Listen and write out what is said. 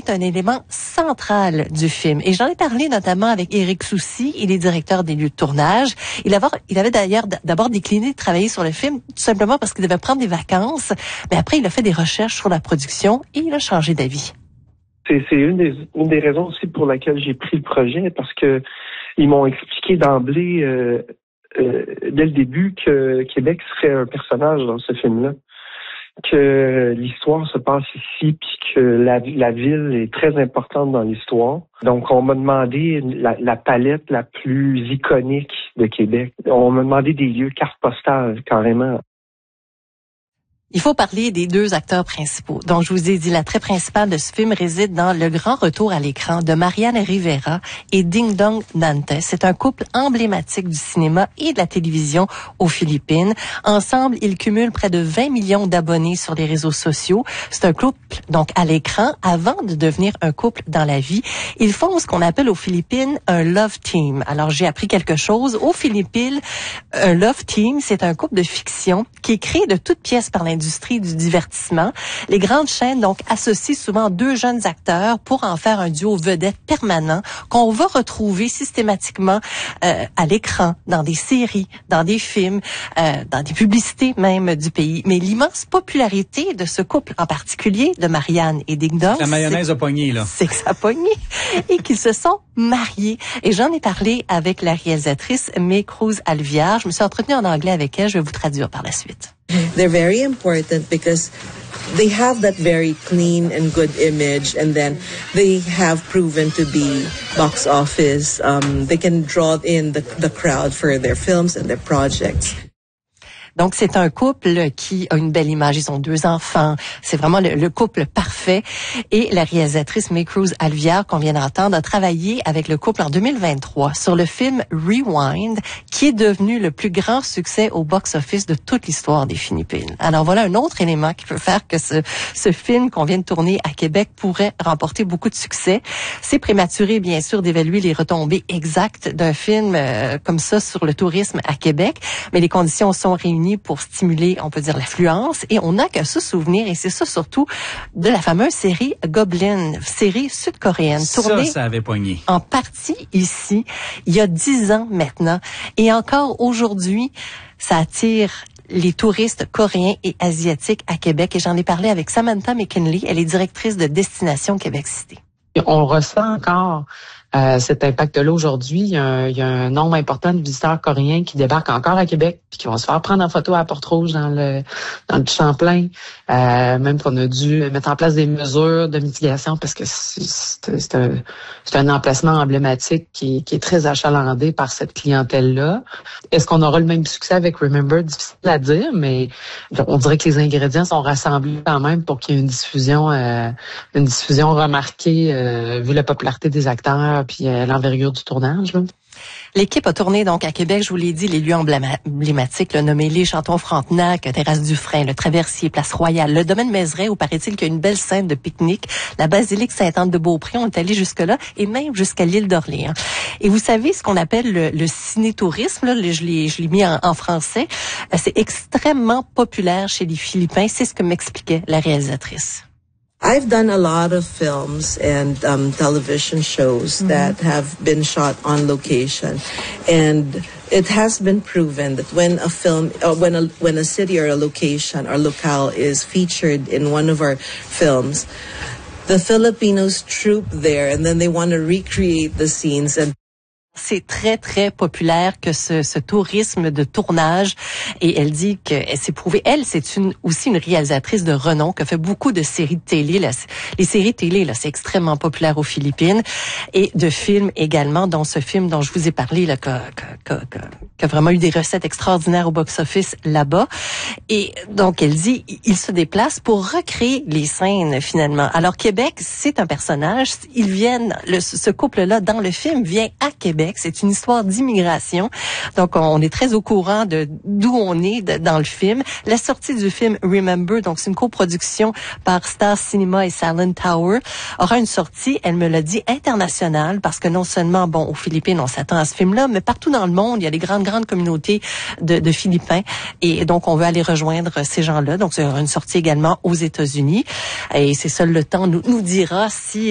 est un élément central du film. Et j'en ai parlé notamment avec Éric Soucy, il est directeur des lieux de tournage. Il avait d'ailleurs d'abord décliné de travailler sur le film, tout simplement parce qu'il devait prendre des vacances. Mais après, il a fait des recherches sur la production et il a changé d'avis. C'est une des raisons aussi pour laquelle j'ai pris le projet, parce que ils m'ont expliqué d'emblée, dès le début, que Québec serait un personnage dans ce film-là, que l'histoire se passe ici, puis que la ville est très importante dans l'histoire. Donc, on m'a demandé la palette la plus iconique de Québec. On m'a demandé des lieux carte postale, carrément. Il faut parler des deux acteurs principaux. Donc, je vous ai dit, l'attrait principal de ce film réside dans le grand retour à l'écran de Marianne Rivera et Ding Dong Dantes. C'est un couple emblématique du cinéma et de la télévision aux Philippines. Ensemble, ils cumulent près de 20 millions d'abonnés sur les réseaux sociaux. C'est un couple, donc, à l'écran, avant de devenir un couple dans la vie. Ils font ce qu'on appelle aux Philippines un love team. Alors, j'ai appris quelque chose. Aux Philippines, un love team, c'est un couple de fiction qui est créé de toutes pièces par l'industrie du divertissement. Les grandes chaînes, donc, associent souvent deux jeunes acteurs pour en faire un duo vedette permanent qu'on va retrouver systématiquement à l'écran, dans des séries, dans des films, dans des publicités même du pays. Mais l'immense popularité de ce couple en particulier, de Marianne et Ding Dong, la mayonnaise a pogné, là. C'est que ça a pogné et qu'ils se sont mariés. Et j'en ai parlé avec la réalisatrice May Cruz Alviar. Je me suis entretenue en anglais avec elle. Je vais vous traduire par la suite. They're very important because they have that very clean and good image, and then they have proven to be box office. They can draw in the crowd for their films and their projects. Donc, c'est un couple qui a une belle image. Ils ont 2 enfants. C'est vraiment le couple parfait. Et la réalisatrice May Cruz Alviar, qu'on vient d'entendre, a travaillé avec le couple en 2023 sur le film Rewind, qui est devenu le plus grand succès au box-office de toute l'histoire des Philippines. Alors, voilà un autre élément qui peut faire que ce film qu'on vient de tourner à Québec pourrait remporter beaucoup de succès. C'est prématuré, bien sûr, d'évaluer les retombées exactes d'un film comme ça sur le tourisme à Québec, mais les conditions sont réunies pour stimuler, on peut dire, l'affluence. Et on n'a qu'à se souvenir, et c'est ça surtout, de la fameuse série Goblin, série sud-coréenne, tournée ça avait pogné. En partie ici, il y a 10 ans maintenant. Et encore aujourd'hui, ça attire les touristes coréens et asiatiques à Québec. Et j'en ai parlé avec Samantha McKinley, elle est directrice de Destination Québec City. On ressent encore cet impact-là aujourd'hui. Il y a un nombre important de visiteurs coréens qui débarquent encore à Québec puis qui vont se faire prendre en photo à Porte-Rouge dans le Champlain. Même qu'on a dû mettre en place des mesures de mitigation parce que c'est un emplacement emblématique qui est très achalandé par cette clientèle-là. Est-ce qu'on aura le même succès avec Remember? Difficile à dire, mais on dirait que les ingrédients sont rassemblés quand même pour qu'il y ait une diffusion remarquée vu la popularité des acteurs puis l'envergure du tournage, là. L'équipe a tourné donc à Québec, je vous l'ai dit, les lieux emblématiques, nommés les Chantons Frontenac, Terrasse Dufresne, le Traversier, Place Royale, le domaine Mézeray, où paraît-il qu'il y a une belle scène de pique-nique, la basilique Sainte-Anne-de-Beaupré, on est allé jusque-là, et même jusqu'à l'île d'Orléans. Et vous savez ce qu'on appelle le ciné-tourisme, là, je l'ai mis en français, c'est extrêmement populaire chez les Philippins, c'est ce que m'expliquait la réalisatrice. I've done a lot of films and television shows that have been shot on location, and it has been proven that when a film, when a city or a location or locale is featured in one of our films, the Filipinos troop there, and then they want to recreate the scenes and. C'est très, très populaire que ce tourisme de tournage. Et elle dit qu'elle s'est prouvée. Elle, c'est aussi une réalisatrice de renom qui a fait beaucoup de séries de télé. Là, les séries télé, là, c'est extrêmement populaire aux Philippines. Et de films également, dont ce film dont je vous ai parlé, là, qui a vraiment eu des recettes extraordinaires au box-office là-bas. Et donc, elle dit, il se déplace pour recréer les scènes, finalement. Alors, Québec, c'est un personnage. Ils viennent, ce couple-là, dans le film, vient à Québec. C'est une histoire d'immigration. Donc, on est très au courant de d'où on est dans le film. La sortie du film Remember, donc c'est une coproduction par Star Cinema et Silent Tower, aura une sortie, elle me l'a dit, internationale, parce que non seulement, bon, aux Philippines, on s'attend à ce film-là, mais partout dans le monde, il y a des grandes communautés de Philippins. Et donc, on veut aller rejoindre ces gens-là. Donc, c'est une sortie également aux États-Unis. Et c'est seul le temps nous dira si